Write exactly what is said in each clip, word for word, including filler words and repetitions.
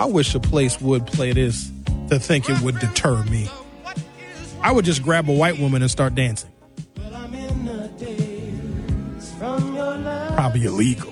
I wish a place would play this to think it would deter me. I would just grab a white woman and start dancing. Probably illegal.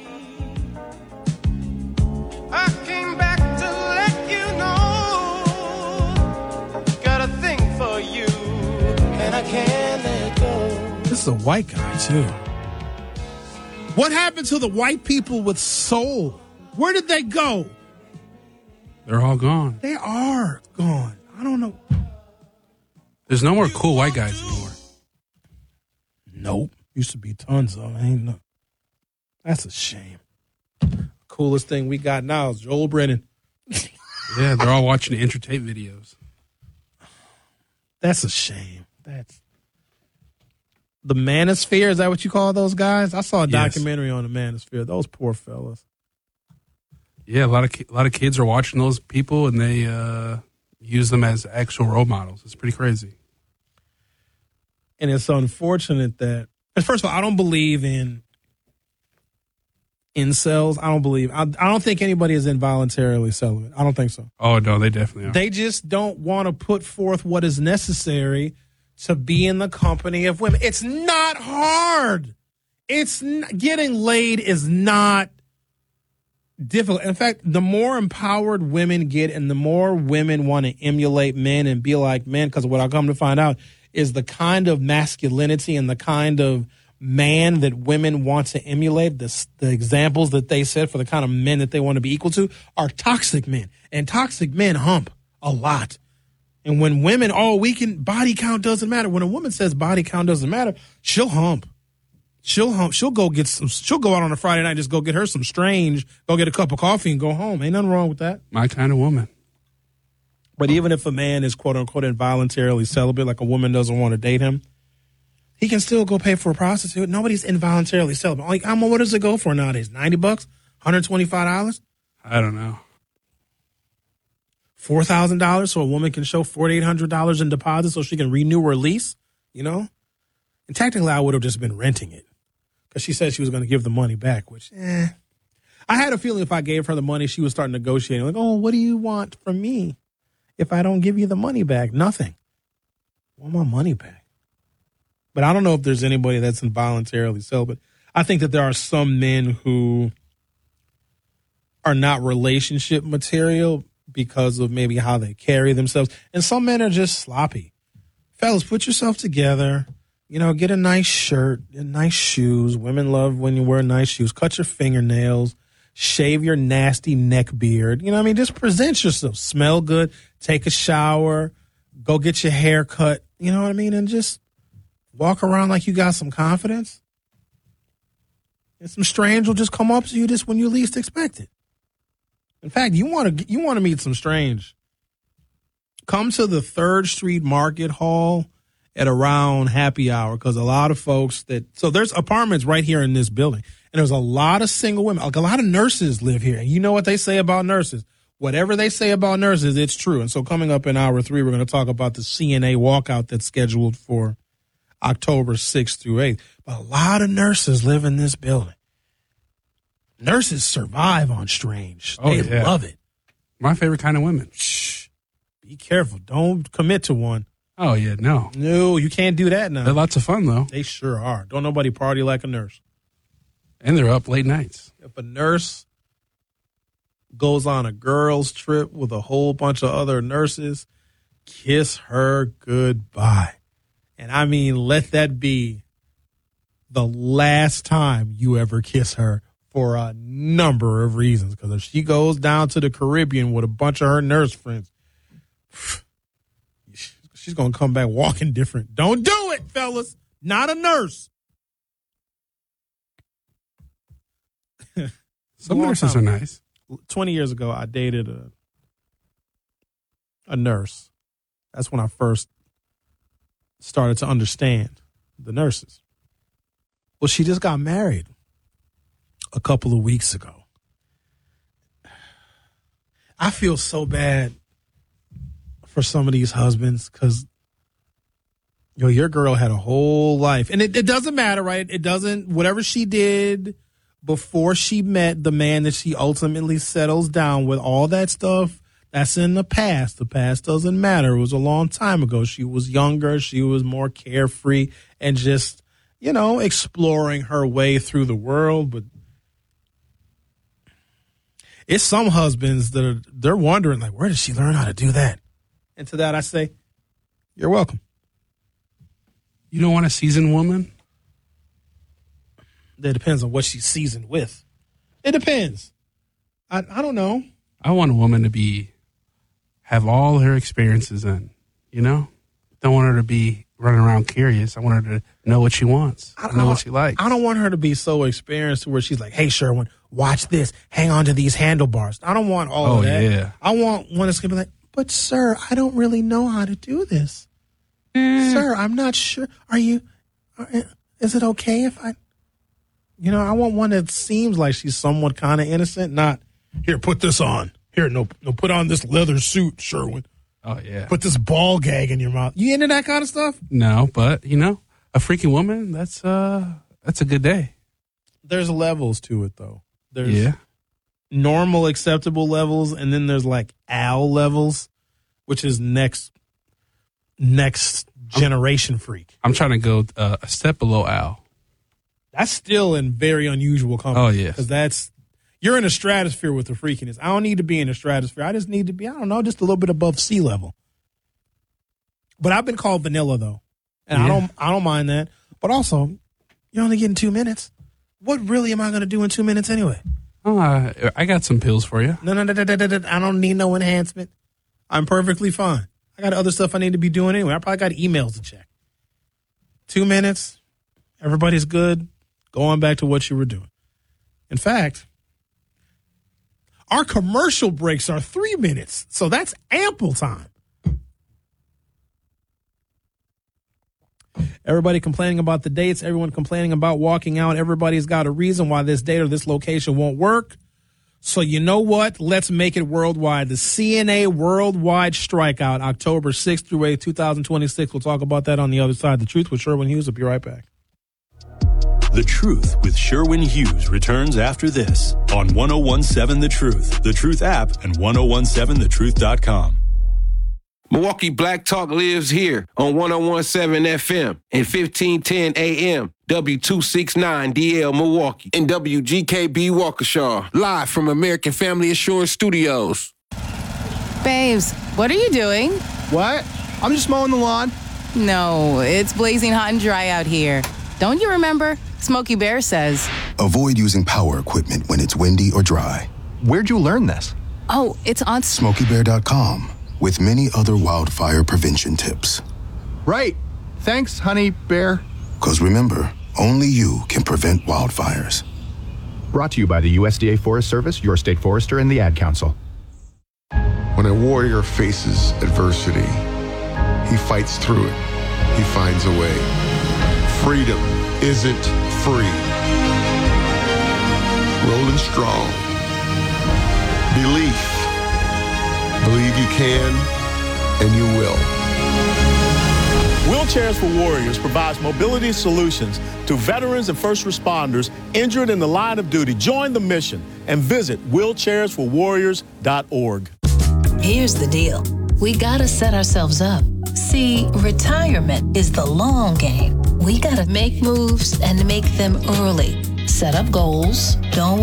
I came back to let you know, got a thing for you, and I can't let go. This is a white guy, too. What happened to the white people with soul? Where did they go? They're all gone. They are gone. I don't know. There's no more cool white guys anymore. Nope. Used to be tons of them. Ain't no. That's a shame. Coolest thing we got now is Joel Brennan. Yeah, they're all watching the Intertape videos. That's a shame. That's the Manosphere. Is that what you call those guys? I saw a documentary yes. on the Manosphere. Those poor fellas. Yeah, a lot of ki- a lot of kids are watching those people, and they uh, use them as actual role models. It's pretty crazy. And it's unfortunate that, first of all, I don't believe in incels. I don't believe, I, I don't think anybody is involuntarily celibate. I don't think so. Oh, no, they definitely are. They just don't want to put forth what is necessary to be in the company of women. It's not hard. It's not, getting laid is not difficult. In fact, the more empowered women get and the more women want to emulate men and be like men, because what I come to find out is the kind of masculinity and the kind of man that women want to emulate, the, the examples that they set for the kind of men that they want to be equal to are toxic men. And toxic men hump a lot. And when women, oh, we can, body count doesn't matter. When a woman says body count doesn't matter, she'll hump. She'll hump. She'll go get some, she'll go out on a Friday night and just go get her some Strange, go get a cup of coffee and go home. Ain't nothing wrong with that. My kind of woman. But even if a man is quote unquote involuntarily celibate, like a woman doesn't want to date him, he can still go pay for a prostitute. Nobody's involuntarily celibate. Like, I'm, what does it go for nowadays? ninety bucks? one hundred twenty-five dollars? I don't know. four thousand dollars so a woman can show four thousand eight hundred dollars in deposit so she can renew her lease, you know? And technically, I would have just been renting it because she said she was going to give the money back, which, eh. I had a feeling if I gave her the money, she would start negotiating. Like, oh, what do you want from me if I don't give you the money back? Nothing. I want my money back. But I don't know if there's anybody that's involuntarily celibate. I think that there are some men who are not relationship material because of maybe how they carry themselves. And some men are just sloppy. Fellas, put yourself together. You know, get a nice shirt and nice shoes. Women love when you wear nice shoes. Cut your fingernails. Shave your nasty neck beard. You know what I mean? Just present yourself. Smell good. Take a shower. Go get your hair cut. You know what I mean? And just walk around like you got some confidence. And some strange will just come up to you just when you least expect it. In fact, you want to you want to meet some strange. Come to the Third Street Market Hall at around happy hour because a lot of folks that so there's apartments right here in this building and there's a lot of single women. Like a lot of nurses live here. And you know what they say about nurses? Whatever they say about nurses, it's true. And so coming up in hour three, we're going to talk about the C N A walkout that's scheduled for October sixth through eighth. But a lot of nurses live in this building. Nurses survive on Strange. Oh, they yeah. love it. My favorite kind of women. Shh. Be careful. Don't commit to one. Oh, yeah, no. No, you can't do that now. They're lots of fun, though. They sure are. Don't nobody party like a nurse. And they're up late nights. If a nurse goes on a girls' trip with a whole bunch of other nurses, kiss her goodbye. And I mean, let that be the last time you ever kiss her for a number of reasons. Because if she goes down to the Caribbean with a bunch of her nurse friends, she's going to come back walking different. Don't do it, fellas. Not a nurse. Some nurses are nice. twenty years ago, I dated a a nurse. That's when I first started to understand the nurses. Well, she just got married a couple of weeks ago. I feel so bad for some of these husbands because, you know, your girl had a whole life. And it, it doesn't matter, right? It doesn't, whatever she did before she met the man that she ultimately settles down with, all that stuff That's in the past. The past doesn't matter. It was a long time ago. She was younger. She was more carefree and just, you know, exploring her way through the world. But it's some husbands that are, they're wondering, like, where did she learn how to do that? And to that I say, you're welcome. You don't want a seasoned woman? That depends on what she's seasoned with. It depends. I I don't know. I want a woman to be have all her experiences in, you know? Don't want her to be running around curious. I want her to know what she wants, I know what she likes. I don't want her to be so experienced where she's like, hey, Sherwin, watch this. Hang on to these handlebars. I don't want all Oh, of that. yeah. I want one that's going to be like, but, sir, I don't really know how to do this. Sir, I'm not sure. Are you, are, is it okay if I, you know, I want one that seems like she's somewhat kind of innocent, not, here, put this on. Here, no, no, put on this leather suit, Sherwin. Oh, yeah. Put this ball gag in your mouth. You into that kind of stuff? No, but, you know, a freaky woman, that's uh, that's a good day. There's levels to it, though. There's Yeah. normal, acceptable levels, and then there's like Al levels, which is next next generation freak. I'm trying to go uh, a step below Al. That's still in very unusual company. Oh, yes. Because that's, you're in a stratosphere with the freakiness. I don't need to be in a stratosphere. I just need to be, I don't know, just a little bit above sea level. But I've been called vanilla, though. And I Yeah. don't I don't mind that. But also, you're only getting two minutes. What really am I going to do in two minutes anyway? Oh, I, I got some pills for you. No, no, no, no, no, no, no. I don't need no enhancement. I'm perfectly fine. I got other stuff I need to be doing anyway. I probably got emails to check. Two minutes. Everybody's good. Go on back to what you were doing. In fact, our commercial breaks are three minutes. So that's ample time. Everybody complaining about the dates. Everyone complaining about walking out. Everybody's got a reason why this date or this location won't work. So you know what? Let's make it worldwide. The C N A Worldwide Strikeout, October sixth through eighth, twenty twenty-six. We'll talk about that on the other side. The Truth with Sherwin Hughes. I'll be right back. The Truth with Sherwin Hughes returns after this on ten seventeen The Truth, The Truth app, and ten seventeen the truth dot com. Milwaukee Black Talk lives here on ten seventeen F M and fifteen ten A M, W two sixty-nine D L Milwaukee, and W G K B Waukesha, live from American Family Assurance Studios. Babes, what are you doing? What? I'm just mowing the lawn. No, it's blazing hot and dry out here. Don't you remember? Smokey Bear says. Avoid using power equipment when it's windy or dry. Where'd you learn this? Oh, it's on Smokey Bear dot com, with many other wildfire prevention tips. Right. Thanks, honey bear. Because remember, only you can prevent wildfires. Brought to you by the U S D A Forest Service, your state forester, and the Ad Council. When a warrior faces adversity, he fights through it. He finds a way. Freedom isn't free. Rolling strong. Belief. Believe you can, and you will. Wheelchairs for Warriors provides mobility solutions to veterans and first responders injured in the line of duty. Join the mission and visit wheelchairs for warriors dot org. Here's the deal. We gotta set ourselves up. See, retirement is the long game. We gotta make moves and make them early. Set up goals. Don't